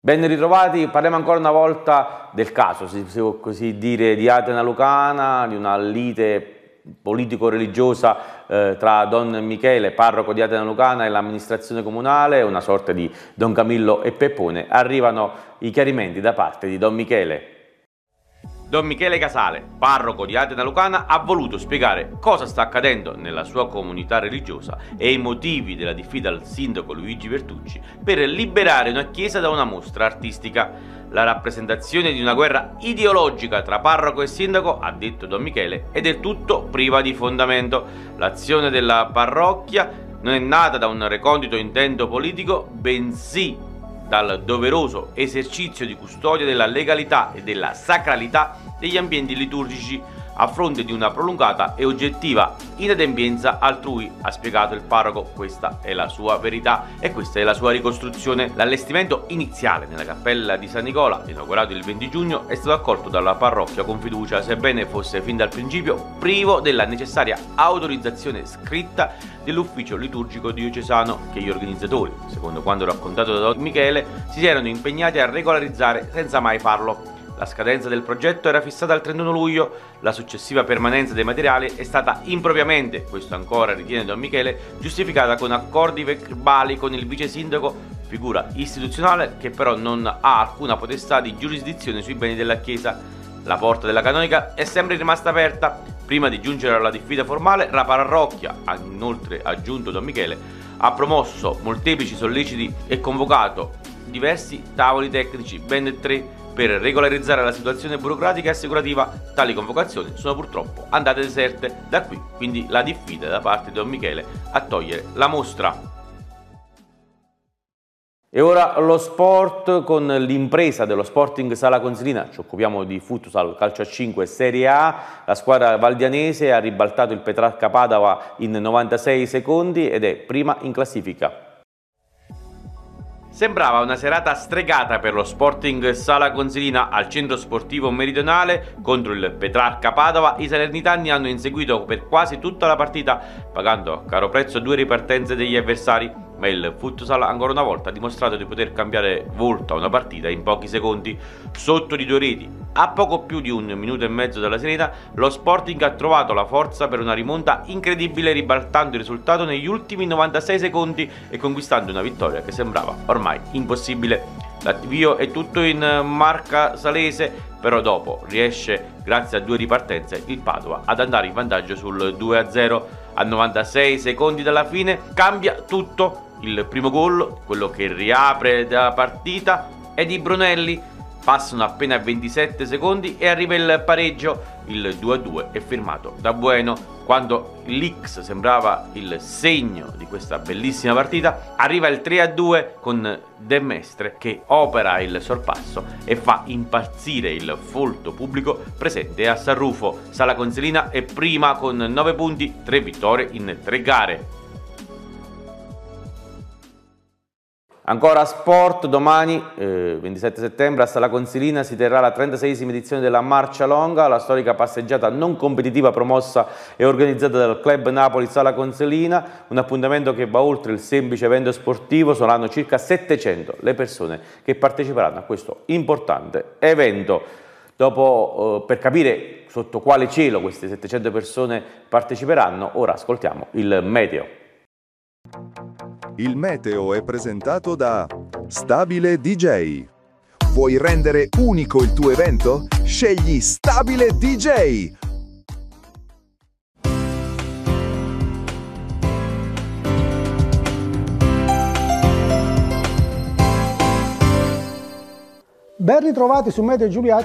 Ben ritrovati, parliamo ancora una volta del caso, si può così dire, di Atena Lucana, di una lite politico-religiosa tra Don Michele, parroco di Atena Lucana, e l'amministrazione comunale, una sorta di Don Camillo e Peppone. Arrivano i chiarimenti da parte di Don Michele. Don Michele Casale, parroco di Atena Lucana, ha voluto spiegare cosa sta accadendo nella sua comunità religiosa e i motivi della diffida al sindaco Luigi Vertucci per liberare una chiesa da una mostra artistica. La rappresentazione di una guerra ideologica tra parroco e sindaco, ha detto Don Michele, è del tutto priva di fondamento. L'azione della parrocchia non è nata da un recondito intento politico, bensì dal doveroso esercizio di custodia della legalità e della sacralità degli ambienti liturgici a fronte di una prolungata e oggettiva inadempienza altrui, ha spiegato il parroco. Questa è la sua verità e questa è la sua ricostruzione. L'allestimento iniziale nella cappella di San Nicola, inaugurato il 20 giugno, è stato accolto dalla parrocchia con fiducia, sebbene fosse fin dal principio privo della necessaria autorizzazione scritta dell'ufficio liturgico diocesano, che gli organizzatori, secondo quanto raccontato da Don Michele, si erano impegnati a regolarizzare senza mai farlo. La scadenza del progetto era fissata al 31 luglio, la successiva permanenza dei materiali è stata impropriamente, questo ancora ritiene Don Michele, giustificata con accordi verbali con il vice sindaco, figura istituzionale che però non ha alcuna potestà di giurisdizione sui beni della Chiesa. La porta della canonica è sempre rimasta aperta. Prima di giungere alla diffida formale, la parrocchia, ha inoltre aggiunto Don Michele, ha promosso molteplici solleciti e convocato diversi tavoli tecnici, ben 3, per regolarizzare la situazione burocratica e assicurativa. Tali convocazioni sono purtroppo andate deserte, da qui quindi la diffida da parte di Don Michele a togliere la mostra. E ora lo sport, con l'impresa dello Sporting Sala Consilina. Ci occupiamo di futsal calcio a 5 Serie A. La squadra valdianese ha ribaltato il Petrarca Padova in 96 secondi ed è prima in classifica. Sembrava una serata stregata per lo Sporting Sala Consilina al centro sportivo meridionale contro il Petrarca Padova. I salernitani hanno inseguito per quasi tutta la partita, pagando a caro prezzo 2 ripartenze degli avversari, ma il futsal ancora una volta ha dimostrato di poter cambiare volto a una partita in pochi secondi. Sotto di 2 reti, a poco più di 1 minuto e mezzo dalla sirena, lo Sporting ha trovato la forza per una rimonta incredibile, ribaltando il risultato negli ultimi 96 secondi e conquistando una vittoria che sembrava ormai impossibile. L'avvio è tutto in marca salese, però dopo riesce, grazie a 2 ripartenze, il Padova ad andare in vantaggio sul 2-0. A 96 secondi dalla fine cambia tutto. Il primo gol, quello che riapre la partita, è di Brunelli. Passano appena 27 secondi e arriva il pareggio. Il 2-2 è firmato da Bueno. Quando l'X sembrava il segno di questa bellissima partita, arriva il 3-2 con De Mestre, che opera il sorpasso e fa impazzire il folto pubblico presente a San Rufo. Sala Consilina è prima con 9 punti, 3 vittorie in 3 gare. Ancora sport, domani 27 settembre a Sala Consilina si terrà la 36esima edizione della Marcia Longa, la storica passeggiata non competitiva promossa e organizzata dal Club Napoli Sala Consilina, un appuntamento che va oltre il semplice evento sportivo. Saranno circa 700 le persone che parteciperanno a questo importante evento. Dopo, per capire sotto quale cielo queste 700 persone parteciperanno, ora ascoltiamo il meteo. Il meteo è presentato da Stabile DJ. Vuoi rendere unico il tuo evento? Scegli Stabile DJ. Ben ritrovati su Meteo Giuliano.